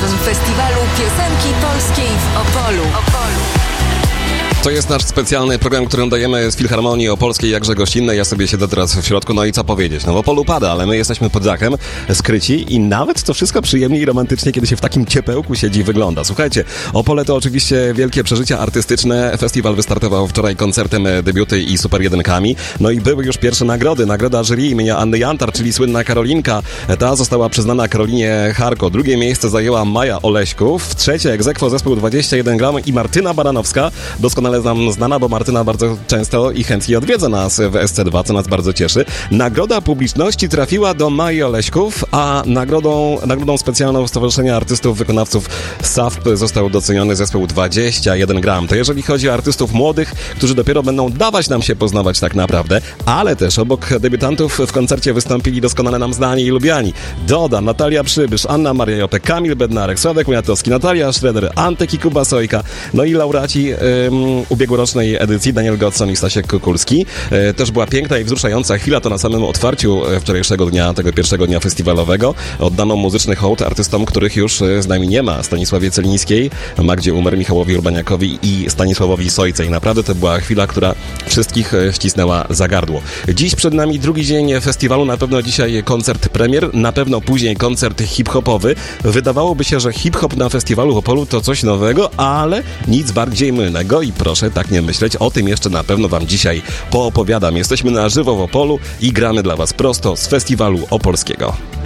Światowym Festiwalu Piosenki Polskiej w Opolu. To jest nasz specjalny program, którym dajemy z Filharmonii Opolskiej, jakże gościnnej. Ja sobie siedzę teraz w środku, no i co powiedzieć? No w Opolu pada, ale my jesteśmy pod dachem, skryci i nawet to wszystko przyjemnie i romantycznie, kiedy się w takim ciepełku siedzi i wygląda. Słuchajcie, Opole to oczywiście wielkie przeżycia artystyczne. Festiwal wystartował wczoraj koncertem Debiuty i Super Jedynkami. No i były już pierwsze nagrody. Nagroda jury imienia Anny Jantar, czyli słynna Karolinka. Ta została przyznana Karolinie Charko. Drugie miejsce zajęła Maja Oleśków. Trzecie ex aequo zespół 21 gram i Martyna Baranowska. Doskonale nam znana, bo Martyna bardzo często i chętnie odwiedza nas w SC2, co nas bardzo cieszy. Nagroda publiczności trafiła do Mai Oleśków, a nagrodą specjalną Stowarzyszenia Artystów Wykonawców SAFP został doceniony zespół 21 gram. To jeżeli chodzi o artystów młodych, którzy dopiero będą dawać nam się poznawać tak naprawdę, ale też obok debiutantów w koncercie wystąpili doskonale nam znani i lubiani Doda, Natalia Przybysz, Anna Maria Jopek, Kamil Bednarek, Sławek Uniatowski, Natalia Schroeder, Antek i Kuba Sojka, no i laureaci ubiegłorocznej edycji Daniel Godson i Stasiek Kukulski. Też była piękna i wzruszająca chwila, to na samym otwarciu wczorajszego dnia, tego pierwszego dnia festiwalowego. Oddano muzyczny hołd artystom, których już z nami nie ma. Stanisławie Celińskiej, Magdzie Umer, Michałowi Urbaniakowi i Stanisławowi Sojce. I naprawdę to była chwila, która wszystkich ścisnęła za gardło. Dziś przed nami drugi dzień festiwalu, na pewno dzisiaj koncert premier, na pewno później koncert hip-hopowy. Wydawałoby się, że hip-hop na festiwalu w Opolu to coś nowego, ale nic bardziej mylnego i proszę tak nie myśleć, o tym jeszcze na pewno wam dzisiaj poopowiadam. Jesteśmy na żywo w Opolu i gramy dla was prosto z festiwalu opolskiego.